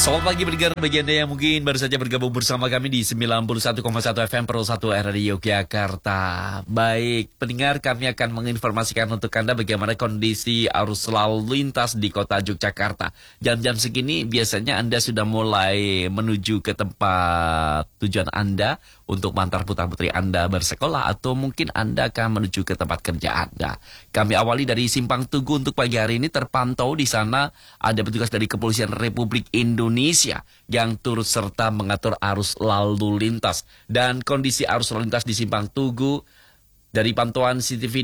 Selamat pagi pendengar, bagi Anda yang mungkin baru saja bergabung bersama kami di 91,1 FM Pro 1 Radio Yogyakarta. Baik, pendengar, kami akan menginformasikan untuk Anda bagaimana kondisi arus lalu lintas di kota Yogyakarta. Jam-jam segini biasanya Anda sudah mulai menuju ke tempat tujuan Anda untuk mengantar putra-putri Anda bersekolah, atau mungkin Anda akan menuju ke tempat kerja Anda. Kami awali dari Simpang Tugu. Untuk pagi hari ini terpantau di sana ada petugas dari Kepolisian Republik Indonesia yang turut serta mengatur arus lalu lintas. Dan kondisi arus lalu lintas di Simpang Tugu dari pantauan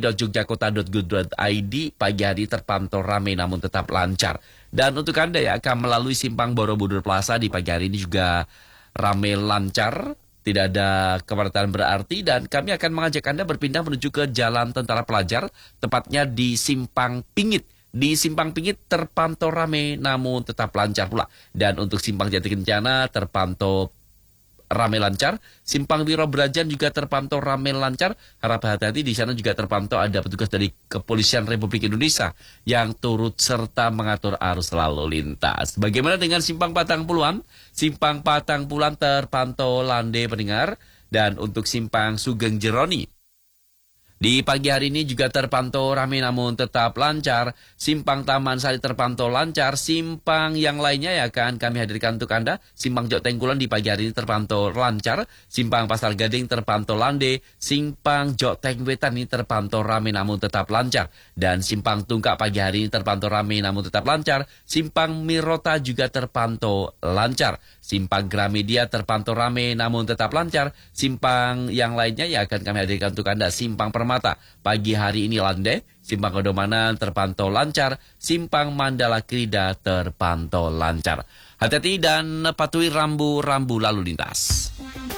cctv.jogjakota.go.id pagi hari terpantau ramai namun tetap lancar. Dan untuk Anda yang akan melalui Simpang Borobudur Plaza di pagi hari ini juga ramai lancar, tidak ada kepadatan berarti, dan kami akan mengajak Anda berpindah menuju ke Jalan Tentara Pelajar, tepatnya di Simpang Pingit. Di Simpang Pingit terpantau ramai namun tetap lancar pula. Dan untuk Simpang Jati Kencana terpantau ramai lancar. Simpang Wiro Brajan juga terpantau ramai lancar. Harap hati-hati, di sana juga terpantau ada petugas dari Kepolisian Republik Indonesia yang turut serta mengatur arus lalu lintas. Bagaimana dengan Simpang Patang Puluhan? Simpang Patang Puluhan terpantau landai pendengar. Dan untuk Simpang Sugeng Jeroni di pagi hari ini juga terpantau ramai namun tetap lancar. Simpang Taman Sari terpantau lancar. Simpang yang lainnya ya akan kami hadirkan untuk Anda. Simpang Jok Tengkulan di pagi hari ini terpantau lancar. Simpang Pasar Gading terpantau landai. Simpang Jok Tengwetan ini terpantau ramai namun tetap lancar. Dan Simpang Tungkak pagi hari ini terpantau ramai namun tetap lancar. Simpang Mirota juga terpantau lancar. Simpang Gramedia terpantau ramai namun tetap lancar. Simpang yang lainnya ya akan kami hadirkan untuk Anda. Simpang Permata pagi hari ini landai. Simpang Kedomanan terpantau lancar. Simpang Mandala Krida terpantau lancar. Hati-hati dan patuhi rambu-rambu lalu lintas.